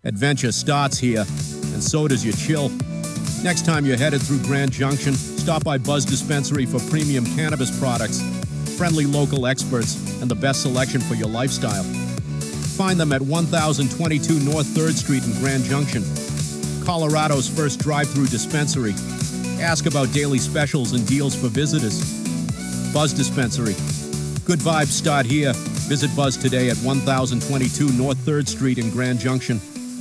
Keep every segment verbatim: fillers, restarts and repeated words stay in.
Adventure starts here, and so does your chill. Next time you're headed through Grand Junction, stop by Buzz Dispensary for premium cannabis products, friendly local experts, and the best selection for your lifestyle. Find them at one thousand twenty-two North third Street in Grand Junction, Colorado's first drive-through dispensary. Ask about daily specials and deals for visitors. Buzz Dispensary. Good vibes start here. Visit Buzz today at one thousand twenty-two North third Street in Grand Junction.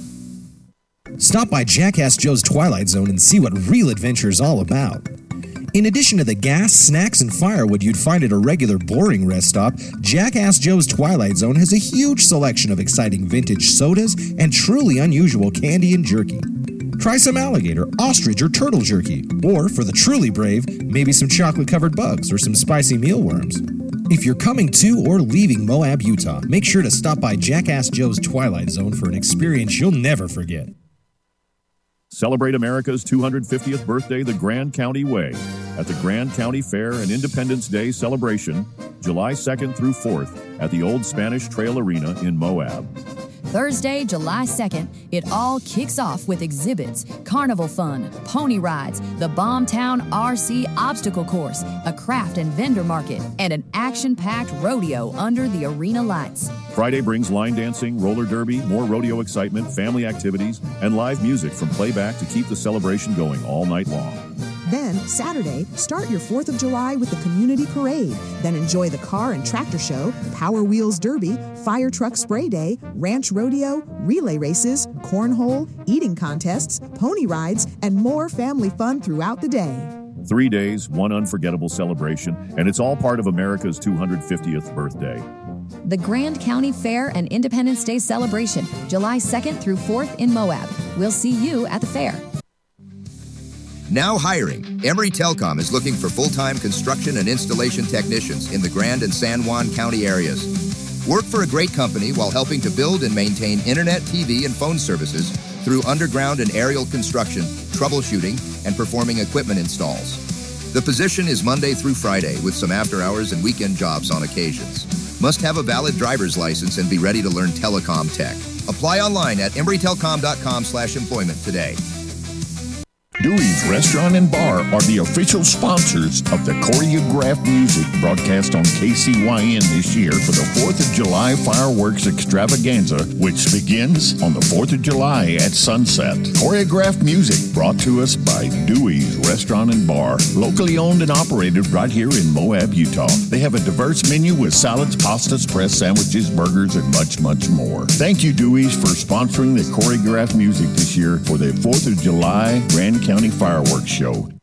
Stop by Jackass Joe's Twilight Zone and see what real adventure is all about. In addition to the gas, snacks, and firewood you'd find at a regular boring rest stop, Jackass Joe's Twilight Zone has a huge selection of exciting vintage sodas and truly unusual candy and jerky. Try some alligator, ostrich, or turtle jerky. Or, for the truly brave, maybe some chocolate-covered bugs or some spicy mealworms. If you're coming to or leaving Moab, Utah, make sure to stop by Jackass Joe's Twilight Zone for an experience you'll never forget. Celebrate America's two hundred fiftieth birthday the Grand County way at the Grand County Fair and Independence Day celebration, July second through fourth at the Old Spanish Trail Arena in Moab. Thursday, July second, it all kicks off with exhibits, carnival fun, pony rides, the Bombtown R C obstacle course, a craft and vendor market, and an action-packed rodeo under the arena lights. Friday brings line dancing, roller derby, more rodeo excitement, family activities, and live music from playback to keep the celebration going all night long. Then, Saturday, start your fourth of July with the Community Parade. Then enjoy the Car and Tractor Show, Power Wheels Derby, Fire Truck Spray Day, Ranch Rodeo, relay races, cornhole, eating contests, pony rides, and more family fun throughout the day. Three days, one unforgettable celebration, and it's all part of America's two hundred fiftieth birthday. The Grand County Fair and Independence Day celebration, July second through fourth in Moab. We'll see you at the fair. Now hiring. Emory Telecom is looking for full-time construction and installation technicians in the Grand and San Juan County areas. Work for a great company while helping to build and maintain internet, T V, and phone services through underground and aerial construction, troubleshooting, and performing equipment installs. The position is Monday through Friday with some after-hours and weekend jobs on occasions. Must have a valid driver's license and be ready to learn telecom tech. Apply online at embry telecom dot com slash employment today. Dewey's Restaurant and Bar are the official sponsors of the choreographed music broadcast on K C Y N this year for the fourth of July Fireworks Extravaganza, which begins on the fourth of July at sunset. Choreographed music brought to us by Dewey's Restaurant and Bar, locally owned and operated right here in Moab, Utah. They have a diverse menu with salads, pastas, press sandwiches, burgers, and much, much more. Thank you, Dewey's, for sponsoring the choreographed music this year for the fourth of July Grand County Fireworks Show.